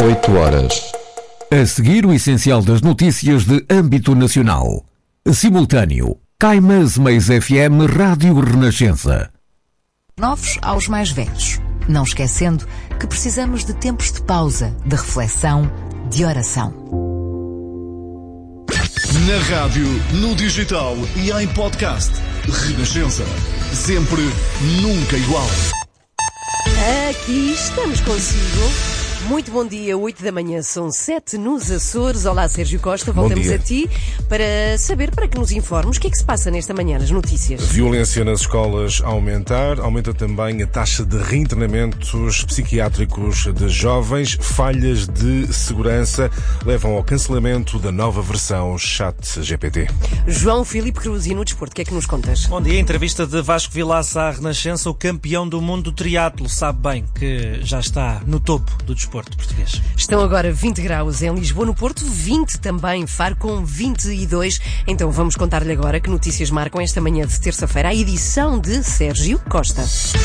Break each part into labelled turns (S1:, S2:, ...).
S1: 8 horas. A seguir, o essencial das notícias de âmbito nacional. Simultâneo. Caimãs Meias FM Rádio Renascença.
S2: Novos aos mais velhos. Não esquecendo que precisamos de tempos de pausa, de reflexão, de oração.
S3: Na rádio, no digital e em podcast. Renascença. Sempre, nunca igual.
S4: Aqui estamos consigo. Muito bom dia, 8 da manhã, são 7 nos Açores. Olá, Sérgio Costa, voltamos a ti para saber, para que nos informes, o que é que se passa nesta manhã nas notícias.
S5: Violência nas escolas a aumentar, aumenta também a taxa de reinternamentos psiquiátricos de jovens, falhas de segurança levam ao cancelamento da nova versão ChatGPT.
S4: João Filipe Cruz, e no desporto, o que é que nos contas?
S6: Bom dia, entrevista de Vasco Vilaça à Renascença, o campeão do mundo do triatlo, sabe bem que já está no topo do desporto português.
S4: Estão agora 20 graus em Lisboa, no Porto, 20 também, Faro com 22. Então vamos contar-lhe agora que notícias marcam esta manhã de terça-feira, a edição de Sérgio Costa.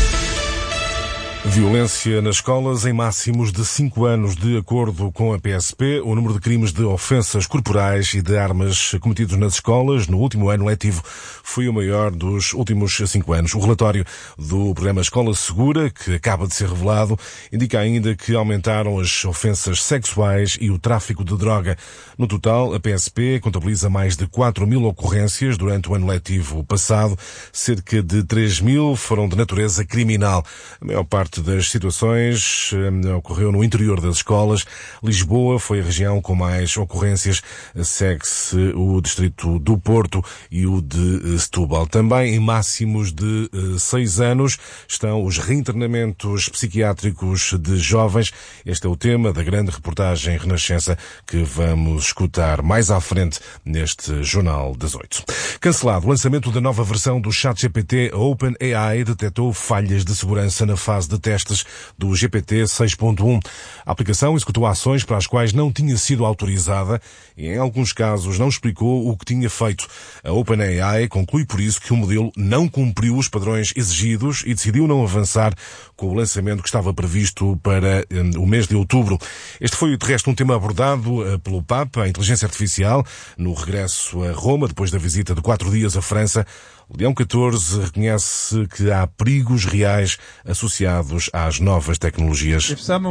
S5: Violência nas escolas em máximos de 5 anos. De acordo com a PSP, o número de crimes de ofensas corporais e de armas cometidos nas escolas no último ano letivo foi o maior dos últimos 5 anos. O relatório do programa Escola Segura, que acaba de ser revelado, indica ainda que aumentaram as ofensas sexuais e o tráfico de droga. No total, a PSP contabiliza mais de 4.000 ocorrências durante o ano letivo passado. Cerca de 3.000 foram de natureza criminal. A maior parte das situações ocorreu no interior das escolas. Lisboa foi a região com mais ocorrências, segue-se o distrito do Porto e o de Setúbal. Também em máximos de 6 anos estão os reinternamentos psiquiátricos de jovens. Este é o tema da grande reportagem Renascença que vamos escutar mais à frente neste Jornal das 8. Cancelado o lançamento da nova versão do ChatGPT, a OpenAI detectou falhas de segurança na fase de testes do GPT 6.1. A aplicação executou ações para as quais não tinha sido autorizada e, em alguns casos, não explicou o que tinha feito. A OpenAI conclui, por isso, que o modelo não cumpriu os padrões exigidos e decidiu não avançar com o lançamento que estava previsto para o mês de outubro. Este foi, de resto, um tema abordado pelo Papa, a inteligência artificial, no regresso a Roma, depois da visita de 4 dias à França. Leão XIV reconhece que há perigos reais associados às novas tecnologias.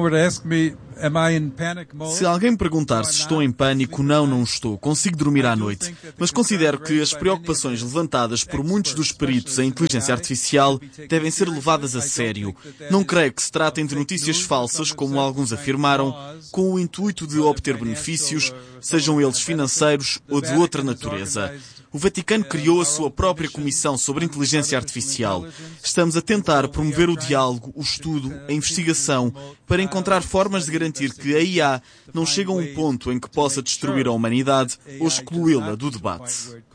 S7: Se alguém me perguntar se estou em pânico, não estou. Consigo dormir à noite. Mas considero que as preocupações levantadas por muitos dos peritos em inteligência artificial devem ser levadas a sério. Não creio que se tratem de notícias falsas, como alguns afirmaram, com o intuito de obter benefícios, sejam eles financeiros ou de outra natureza. O Vaticano criou a sua própria comissão sobre inteligência artificial. Estamos a tentar promover o diálogo, o estudo, a investigação, para encontrar formas de garantir que a IA não chegue a um ponto em que possa destruir a humanidade ou excluí-la do debate.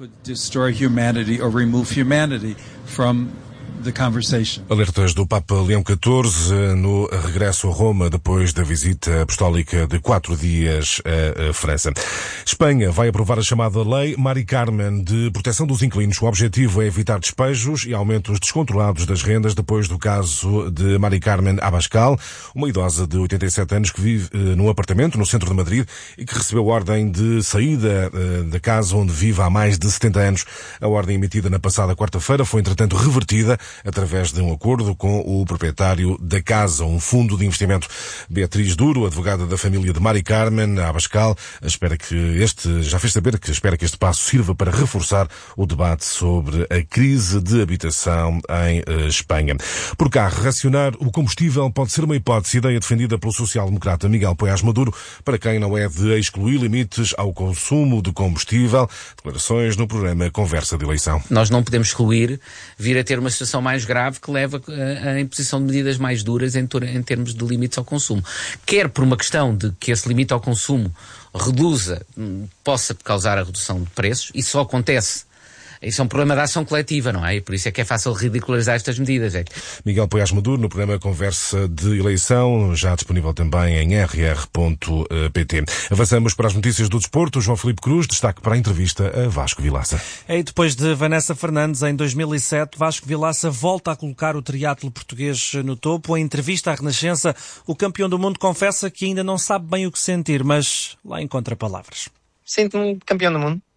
S5: Alertas do Papa Leão XIV no regresso a Roma depois da visita apostólica de 4 dias à França. Espanha vai aprovar a chamada Lei Mari Carmen de proteção dos inquilinos. O objetivo é evitar despejos e aumentos descontrolados das rendas depois do caso de Mari Carmen Abascal, uma idosa de 87 anos que vive num apartamento no centro de Madrid e que recebeu ordem de saída da casa onde vive há mais de 70 anos. A ordem emitida na passada quarta-feira foi, entretanto, revertida através de um acordo com o proprietário da casa, um fundo de investimento. Beatriz Duro, advogada da família de Mari Carmen Abascal, já fez saber que espera que este passo sirva para reforçar o debate sobre a crise de habitação em Espanha. Por carro, racionar o combustível pode ser uma hipótese, ideia defendida pelo social-democrata Miguel Poiás Maduro, para quem não é de excluir limites ao consumo de combustível. Declarações no programa Conversa de Eleição.
S8: Nós não podemos excluir vir a ter uma situação mais grave que leva à imposição de medidas mais duras em termos de limites ao consumo. Quer por uma questão de que esse limite ao consumo possa causar a redução de preços, isso só acontece Isso é um problema da ação coletiva, não é? E por isso é que é fácil ridicularizar estas medidas.
S5: Miguel Poiás Maduro, no programa Conversa de Eleição, já disponível também em rr.pt. Avançamos para as notícias do desporto. João Filipe Cruz, destaque para a entrevista a Vasco Vilaça.
S6: E depois de Vanessa Fernandes, em 2007, Vasco Vilaça volta a colocar o triatlo português no topo. Em entrevista à Renascença, o campeão do mundo confessa que ainda não sabe bem o que sentir, mas lá encontra palavras.
S9: Sinto-me campeão do mundo.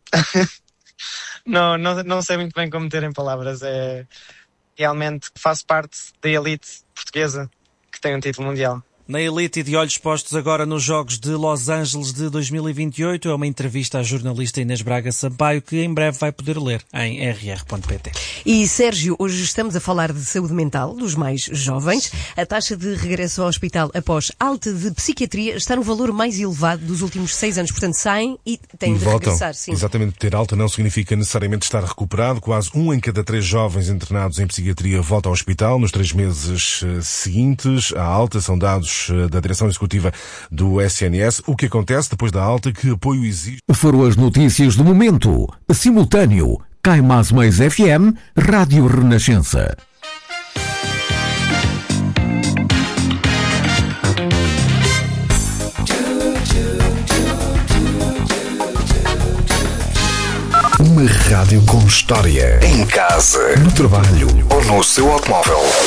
S9: Não sei muito bem como meter em palavras. Realmente faço parte da elite portuguesa que tem um título mundial.
S6: Na elite e de olhos postos agora nos Jogos de Los Angeles de 2028, é uma entrevista à jornalista Inês Braga Sampaio, que em breve vai poder ler em rr.pt.
S4: E Sérgio, hoje estamos a falar de saúde mental dos mais jovens. A taxa de regresso ao hospital após alta de psiquiatria está no valor mais elevado dos últimos 6 anos. Portanto, saem e têm de regressar. Sim.
S5: Exatamente, ter alta não significa necessariamente estar recuperado. Quase 1 em cada 3 jovens internados em psiquiatria volta ao hospital nos 3 meses seguintes. A alta são dados da direção executiva do SNS. O que acontece depois da alta? Que apoio existe?
S1: Foram as notícias do momento. Simultâneo. Cai Mais Mais FM, Rádio Renascença. Uma rádio com história. Em casa, no trabalho ou no seu automóvel.